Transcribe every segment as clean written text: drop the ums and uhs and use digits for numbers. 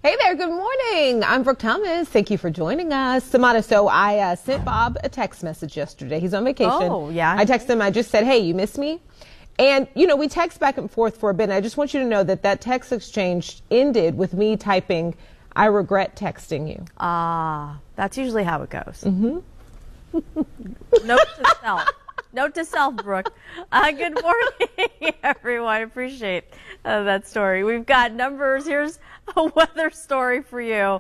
Hey there, good morning. I'm Brooke Thomas. Thank you for joining us. Samara, so I sent Bob a text message yesterday. He's on vacation. Oh, yeah. I texted him, I just said, hey, you miss me? And, you know, we text back and forth for a bit, and I just want you to know that text exchange ended with me typing, I regret texting you. That's usually how it goes. Mm-hmm. Note to self. Note to self, Brooke. Good morning, everyone. Appreciate that story. We've got numbers. Here's a weather story for you.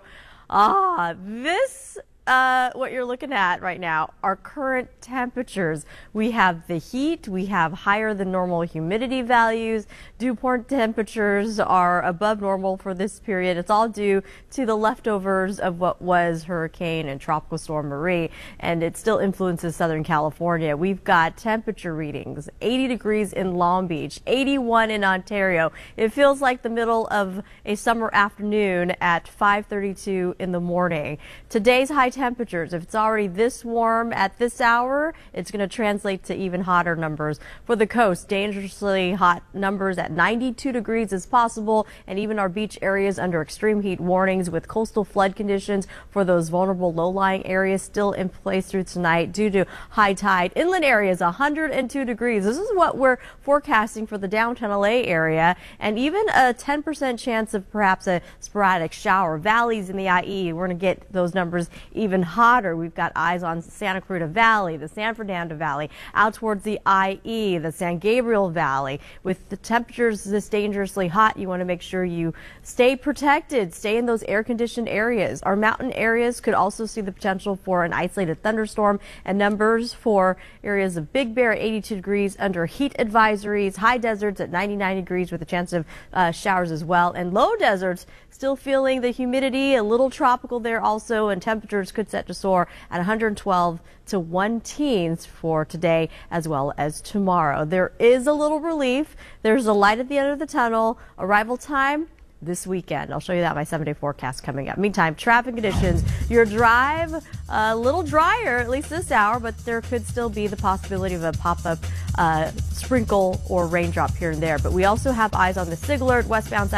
What you're looking at right now are current temperatures. We have the heat. We have higher than normal humidity values. Dew point temperatures are above normal for this period. It's all due to the leftovers of what was Hurricane and Tropical Storm Marie, and it still influences Southern California. We've got temperature readings, 80 degrees in Long Beach, 81 in Ontario. It feels like the middle of a summer afternoon at 5:32 in the morning. Today's high temperatures, if it's already this warm at this hour, it's going to translate to even hotter numbers for the coast. Dangerously hot numbers at 92 degrees is possible, and even our beach areas under extreme heat warnings with coastal flood conditions for those vulnerable low-lying areas still in place through tonight due to high tide. Inland areas 102 degrees. This is what we're forecasting for the downtown LA area, and even a 10% chance of perhaps a sporadic shower. Valleys in the IE, we're going to get those numbers even hotter. We've got eyes on Santa Clarita Valley, the San Fernando Valley, out towards the IE, the San Gabriel Valley. With the temperatures this dangerously hot, you want to make sure you stay protected, stay in those air-conditioned areas. Our mountain areas could also see the potential for an isolated thunderstorm, and numbers for areas of Big Bear at 82 degrees under heat advisories, high deserts at 99 degrees with a chance of showers as well, and low deserts still feeling the humidity, a little tropical there also, and temperatures could set to soar at 112 to 110 for today as well as tomorrow. There is a little relief. There's a light at the end of the tunnel. Arrival time this weekend. I'll show you that in my 7-day forecast coming up. Meantime, traffic conditions, your drive a little drier, at least this hour, but there could still be the possibility of a pop-up sprinkle or raindrop here and there. But we also have eyes on the SIG alert westbound side